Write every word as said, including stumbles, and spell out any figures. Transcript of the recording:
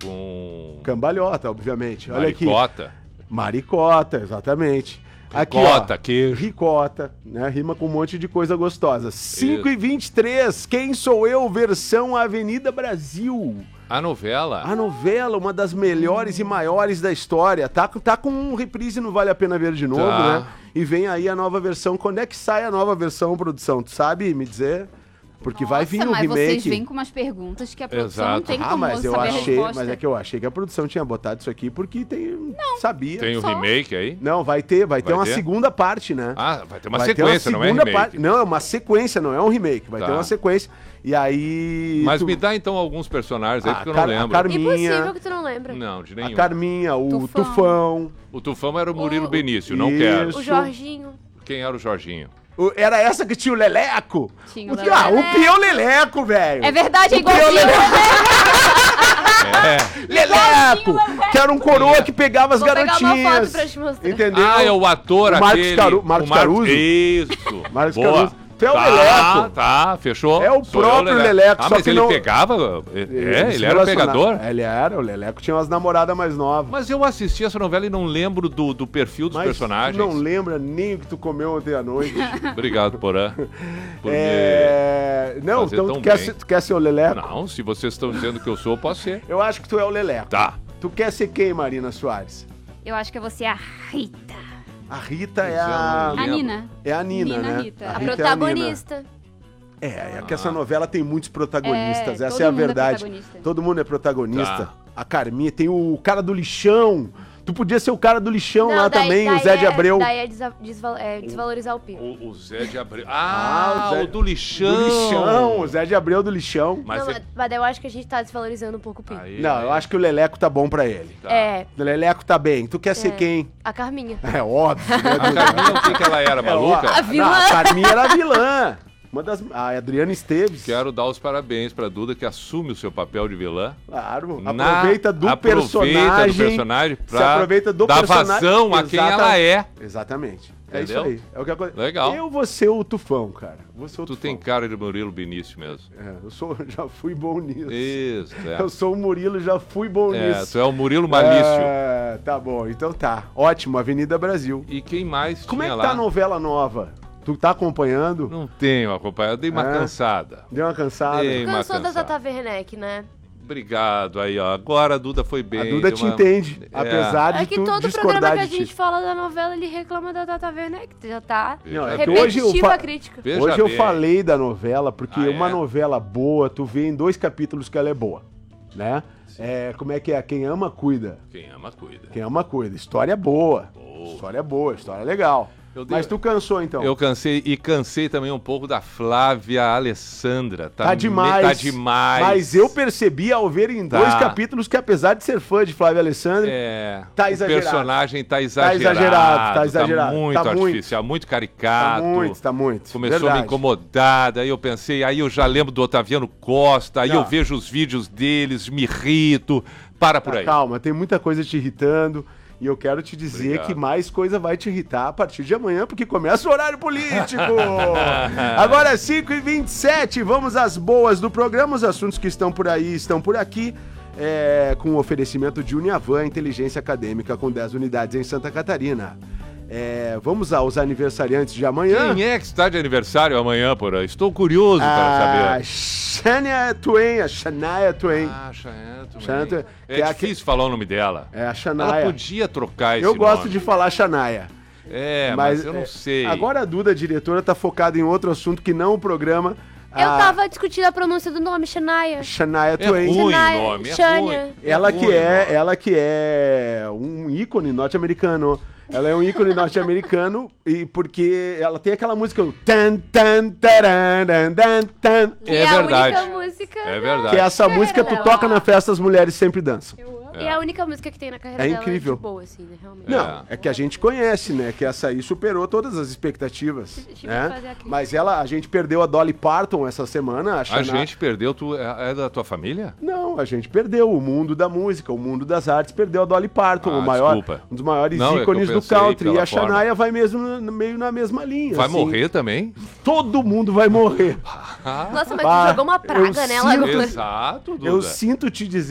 com... Cambalhota, obviamente. Olha Maricota. aqui. Maricota, exatamente. Aqui, Ricota, ó, queijo. Ricota, né? Rima com um monte de coisa gostosa. cinco e vinte e três, Quem Sou Eu, versão Avenida Brasil. A novela? A novela, uma das melhores e maiores da história. Tá, tá com um reprise no Vale a Pena Ver de novo, Tá. né? E vem aí a nova versão. Quando é que sai a nova versão, produção? Tu sabe me dizer? Porque vai vir o mas remake. vocês vêm com umas perguntas que a produção não Exato. tem Ah, como mas eu saber a achei, resposta. mas é que eu achei que a produção tinha botado isso aqui porque tem, sabia. Tem o Só. remake aí? Não, vai ter, vai ter Vai uma ter? segunda parte, né? Ah, vai ter uma Vai sequência, ter uma não é segunda remake. parte. Não, é uma sequência, não é um remake. Vai Tá. ter uma sequência. E aí. Mas tu- me dá então alguns personagens aí, Ah, porque eu Car- não a lembro. Carminha. Impossível que tu não lembra. Não, de A nenhum. Carminha, o Tufão. Tufão. O Tufão era o Murilo O- Benício, não Isso. quero. O Jorginho. Quem era o Jorginho? o- era essa que tinha o Leleco? Tinha o, o Leleco. ah, o Pião Leleco, velho. É verdade, é O Pião igualzinho. É. Leleco! Que era um coroa que pegava as Vou pegar uma garotinhas. foto pra te mostrar. Entendeu? Ah, é o ator O Marcos aquele. Caru- Marcos o Mar- Caruso? Isso. Marcos Boa. Caruso. Tu é o tá, Leleco. Tá, fechou. É o Sou eu, próprio Leleco, Ah, só mas que ele não- pegava? É, Ele ele se era o relaciona- pegador? Ele era, o Leleco tinha umas namoradas mais novas. Mas eu assisti essa novela e não lembro do, do perfil dos Mas personagens. tu não lembra nem o que tu comeu ontem à noite. Obrigado, Porã. Por É... Não, fazer então tão tu quer, bem. ser, tu quer ser o Leleco? me... Não, se vocês estão dizendo que eu sou, eu posso ser. Eu acho que tu é o Leleco. Tá. Tu quer ser quem, Marina Soares? Eu acho que você é a Rita. A Rita é Pois é, eu não a... lembro. A Nina. É a Nina, Nina né? Rita. A A Rita protagonista. É, a Nina. É, é que essa novela tem muitos protagonistas, É, essa todo é a mundo é verdade. protagonista. Todo mundo é protagonista. Tá. A Carminha, tem o cara do lixão. Tu podia ser o cara do lixão Não, lá daí- também, o daí Zé de é- Abreu. Daí é, desa- desval- é desvalorizar o Pino. O, o Zé de Abreu. Ah, Ah, o Zé- o do lixão. Do lixão, o Zé de Abreu do lixão. Mas Não, é- mas, mas daí eu acho que a gente tá desvalorizando um pouco o Pino. Aí, Não, aí. eu acho que o Leleco tá bom pra ele. Tá. É, O Leleco tá bem. Tu quer ser É. quem? a Carminha. É óbvio, né? A Carminha, o que, que ela era, É, maluca? ó, A vilã. não, a Carminha era a vilã. Uma das... A Adriana Esteves. Quero dar os parabéns pra Duda, que assume o seu papel de vilã. Claro. Na- Aproveita do aproveita personagem. do personagem Se pra aproveita do dar personagem. vazão a quem Exata- ela é. Exatamente. É Entendeu? isso aí. É o que aconte- Legal. Eu vou ser o Tufão, cara. Vou ser o Tu Tufão. tem cara de Murilo Benício mesmo. É, eu sou, já fui bom nisso. Isso, Eu é. sou o Murilo, já fui bom É, nisso. tu é o Murilo Malício. É, tá bom, então tá. Ótimo, Avenida Brasil. E quem mais Como é tinha que lá? tá a novela nova? Tu tá acompanhando? Não tenho acompanhado, dei uma É? cansada. Deu uma cansada? Ei, uma Cansou da cansada. Tata Werneck, né? Obrigado aí, ó. Agora a Duda foi bem. A Duda deu te uma- entende, É. apesar de É que tu todo discordar programa que a de ti. gente fala da novela, ele reclama da Tata Werneck. Já tá Não, é Veja que bem. hoje eu repetitiva fa- a crítica. Veja Hoje eu bem. falei da novela, porque Ah, uma é? novela boa, tu vê em dois capítulos que ela é boa, né? É, como é que é? Quem ama, cuida. Quem ama, cuida. Quem ama, cuida. História boa. Boa. História boa, história legal. Eu dei- Mas tu cansou, então? Eu cansei e cansei também um pouco da Flávia Alessandra. Tá, Tá me- demais. Tá demais. Mas eu percebi ao ver em Tá. dois capítulos que, apesar de ser fã de Flávia Alessandra, É, Tá o exagerado. personagem tá exagerado. exagerado, tá exagerado. muito Tá muito. artificial, muito tá caricato. muito, tá muito. Começou a Verdade. me incomodar, aí eu pensei, aí eu já lembro do Otaviano Costa, aí Não. eu vejo os vídeos deles, me irrito. Para por Tá, aí. calma, tem muita coisa te irritando. E eu quero te dizer Obrigado. que mais coisa vai te irritar a partir de amanhã, porque começa o horário político. Agora é cinco e vinte e sete, vamos às boas do programa. Os assuntos que estão por aí estão por aqui. É, com o oferecimento de Uniavan, inteligência acadêmica com dez unidades em Santa Catarina. É, vamos aos aniversariantes de amanhã. Quem é que está de aniversário amanhã, Porã? Estou curioso para A saber. Shania Twain, a Shania Twain. Ah, Shania Twain. Shania Twain. É, Que é a- difícil falar o nome dela. É a Ela Shania. podia trocar esse Eu gosto nome. de falar Shania. É, mas, eu não é, sei. Agora a Duda, a diretora, tá focada em outro assunto que não o programa. Eu a tava discutindo a pronúncia do nome, Shania. Shania É Twain. ruim Shania, o nome, é Shania. ruim. Ela É que ruim o é, nome. ela que é um ícone norte-americano. Ela é um ícone norte-americano e porque ela tem aquela música o tan tan taran, tan tan tan, Que É é, a verdade. única música. É da- verdade. que é essa música tu dela. toca na festa, as mulheres sempre dançam. E é a única música que tem na carreira É dela incrível. de boa, assim, né? Realmente. Não, é que a gente conhece, né? Que essa aí superou todas as expectativas, Tive que né? fazer a crítica. Mas ela, a gente perdeu a Dolly Parton essa semana. A, A Shania- gente perdeu, tu é é da tua família? Não, a gente perdeu o mundo da música, o mundo das artes, perdeu a Dolly Parton, Ah, o maior, desculpa. um dos maiores Não, é que eu ícones do pensei country. E pela a Shania vai mesmo no- meio na mesma linha. Vai assim. morrer também? Todo mundo vai morrer. Nossa, mas Ah, tu jogou uma praga eu nela sinto- agora. Exato, Duda. Eu sinto te dizer.